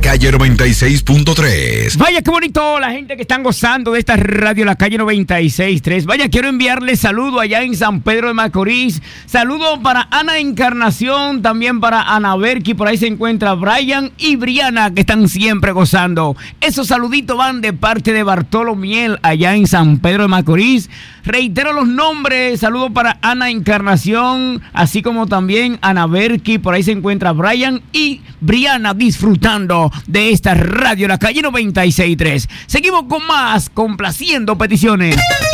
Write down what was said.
Calle 96.3. Vaya, qué bonito la gente que están gozando de esta radio, La Calle 96.3. Vaya, quiero enviarles saludo allá en San Pedro de Macorís. Saludo para Ana Encarnación, también para Ana Berki. Por ahí se encuentra Brian y Briana, que están siempre gozando. Esos saluditos van de parte de Bartolo Miel, allá en San Pedro de Macorís. Reitero los nombres. Saludo para Ana Encarnación, así como también Ana Berki. Por ahí se encuentra Brian y Briana disfrutando de esta radio, La Calle 96.3. Seguimos con más, complaciendo peticiones.